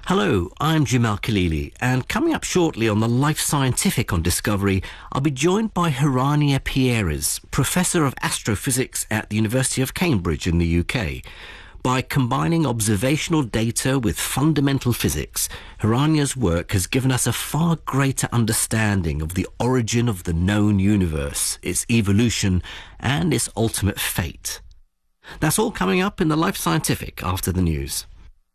Hello, I'm Jamal Khalili, and coming up shortly on the Life Scientific on Discovery, I'll be joined by Hiranya Pierres, Professor of Astrophysics at the University of Cambridge in the UK. By combining observational data with fundamental physics, Hiranya's work has given us a far greater understanding of the origin of the known universe, its evolution, and its ultimate fate. That's all coming up in the Life Scientific after the news.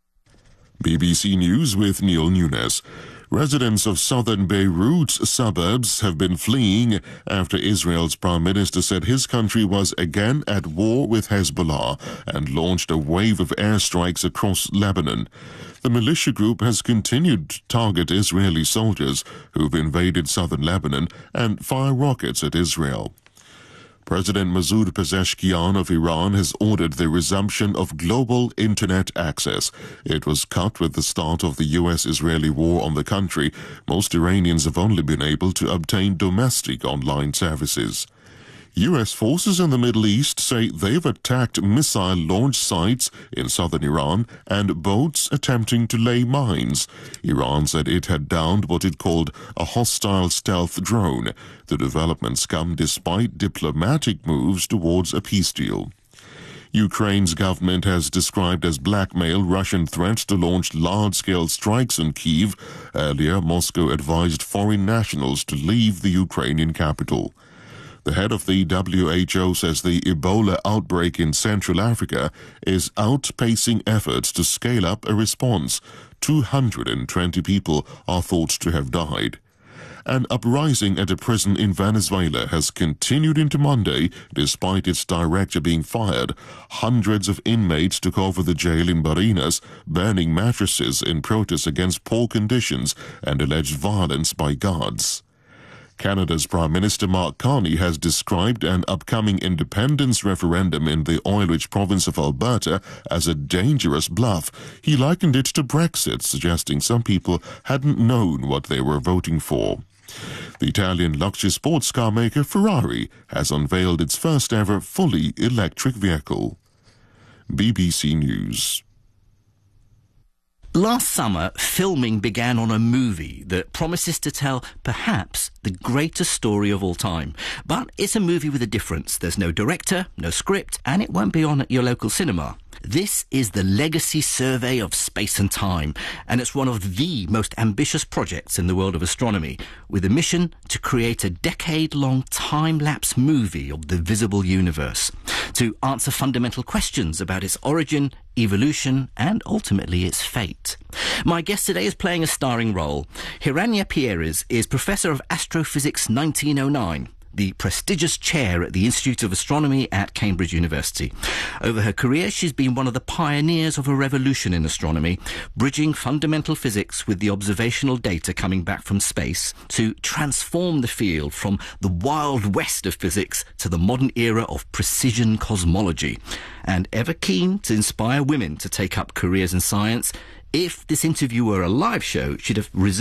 BBC News with Neil Nunes. Residents of southern Beirut's suburbs have been fleeing after Israel's Prime Minister said his country was again at war with Hezbollah and launched a wave of airstrikes across Lebanon. The militia group has continued to target Israeli soldiers who've invaded southern Lebanon and fire rockets at Israel. President Masoud Pezeshkian of Iran has ordered the resumption of global internet access. It was cut with the start of the US-Israeli war on the country. Most Iranians have only been able to obtain domestic online services. U.S. forces in the Middle East say they've attacked missile launch sites in southern Iran and boats attempting to lay mines. Iran said it had downed what it called a hostile stealth drone. The developments come despite diplomatic moves towards a peace deal. Ukraine's government has described as blackmail Russian threats to launch large-scale strikes on Kyiv. Earlier, Moscow advised foreign nationals to leave the Ukrainian capital. The head of the WHO says the Ebola outbreak in Central Africa is outpacing efforts to scale up a response. 220 people are thought to have died. An uprising at a prison in Venezuela has continued into Monday despite its director being fired. Hundreds of inmates took over the jail in Barinas, burning mattresses in protest against poor conditions and alleged violence by guards. Canada's Prime Minister Mark Carney has described an upcoming independence referendum in the oil-rich province of Alberta as a dangerous bluff. He likened it to Brexit, suggesting some people hadn't known what they were voting for. The Italian luxury sports car maker Ferrari has unveiled its first ever fully electric vehicle. BBC News. Last summer, filming began on a movie that promises to tell perhaps the greatest story of all time. But it's a movie with a difference. There's no director, no script, and it won't be on at your local cinema. This is the Legacy Survey of Space and Time, and it's one of the most ambitious projects in the world of astronomy, with a mission to create a decade-long time-lapse movie of the visible universe, to answer fundamental questions about its origin, evolution, and ultimately its fate. My guest today is playing a starring role. Hiranya Pierres is Professor of Astrophysics 1909, the prestigious chair at the Institute of Astronomy at Cambridge University. Over her career, she's been one of the pioneers of a revolution in astronomy, bridging fundamental physics with the observational data coming back from space to transform the field from the wild west of physics to the modern era of precision cosmology. And ever keen to inspire women to take up careers in science, if this interview were a live show, she'd have reserved